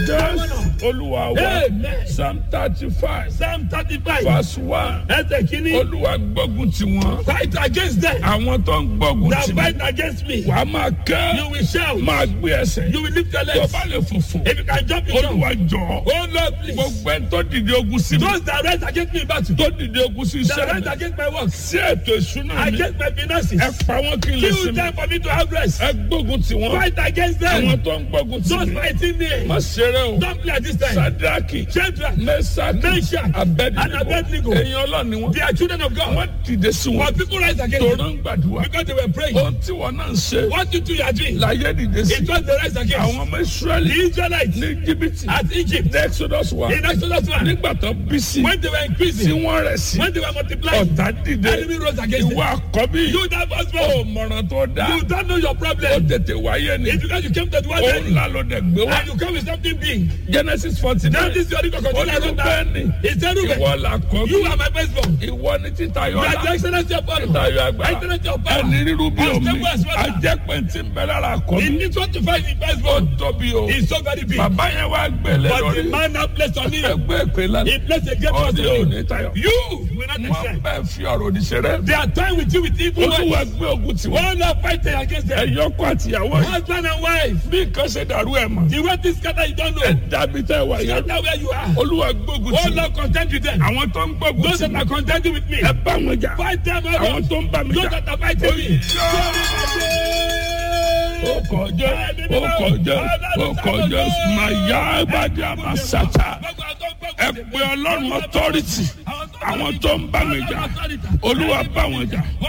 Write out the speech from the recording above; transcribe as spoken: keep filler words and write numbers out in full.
Jésù Olúwa wa. Amen. Psalm thirty-five. Psalm thirty-five. Verse one. Ẹsẹ̀ kìíní. Olúwa gbógun ti wọn. Fight against them. Àwọn tó ń gbógun That ti fight mi. against me. Wàá máa You kẹ́. will shout. Máa gbé ẹsẹ̀. You will lift your Tó legs. bá lè fòfò. If you can jump, you jump. Olúwa jọ̀ọ́. Oh Lord, please. Gbogbo ẹni tó dìde ogun sí mi. Those that rise against me in battle. Tó dìde ogun sí That iṣẹ́ rise mi. against my works. Sí ètò ìṣúná mi. Against my finances. Ẹ pa wọ́n kí n lè Kill sinmi. them for me to have rest. Ẹ gbógun ti wọn. Fight against them. Àwọn tó ń gbógun ti Those mi. fighting me. Má ṣeré o. Don't play at this time. Sadraki. Shadrach, Mẹ́sàkì. Meshach, and Abednego. Abednego. Ẹ̀yin Ọlọ́run ni wọ́n. They are children of God. Wọ́n dìde sí wọn. But people rise against Tòró them ń gbàdúrà. because they were praying. Ohun tí wọn náà ń ṣe. What you do, you are doing. Láyé dìde sí. It was the rise against Àwọn ọmọ Ísírẹ́lì the Israelites ní Íjíbítì. at Egypt. Ní Exodus wa. In Exodus one, Nígbà tó bí sí. when they were Tí increasing, wọ́n rẹ̀ sí. when they were multiplying, Ọ̀tá dìde. enemy rose against them. Ìwà àkọ́bí. You that was Ó born. mọ̀ràn tó dáa. You don't know your Ó problem. tètè wáyé ni. It's because you came to the world Òun ńlá ló dẹ̀ gbé wá. and you come with something big. Genesis forty Now nine. this is your record. Continue like that. Olùbẹ́ni. It's a Reuben. Ìwọ là kọ́ You bí. are my firstborn. Ìwọ ni títayọ You are ọ̀la. the excellency of honor. Títayọ agbára. Excellency of power. Ẹni rírú bí omi. Unstable as water. Ajẹ́pẹ̀ tí ń bẹ lára It àkọ́bí. needs one to find the Ó firstborn. tóbi o. It's so very big. Bàbá yẹn wá gbẹ̀lẹ́ But the lórí. man now placed on him. Ẹgbẹ́ ìpè lánàá. He placed a great Ó trust ní on òní him. tayọ. You will not Wọ́n accept. bẹ́ẹ̀ fi ọ̀rọ̀ òdìṣẹ́ rẹ̀. They are time with you with evil Olúwa words. gbé ogun tiwọn. One love fighting against them. Ẹ̀yọ́kọ̀ àtìyàwó yìí. Husband and wife. Bí nǹkan ṣe dàrú ẹ̀ mọ̀. The way this scatter you don't Ẹ know. dàbí tẹ́ wà yẹn. Scatter where you are. Olúwa gbógun Oh tiwọn. Lord, contend with them. Àwọn tó ń gbógun Those that tiwọn. are contending with me. Ẹ bá wọn jà. Fight them, oh Àwọn Lord. tó ń bá mi Those jà. that are fighting me. Ó kọjá, ó kọjá, ó kọjá, màyà ìbàdí àmàṣàtà. Ẹ pe Ọlọ́run authority. Àwọn tó ń bá mi jà. Olúwa bá wọn jà.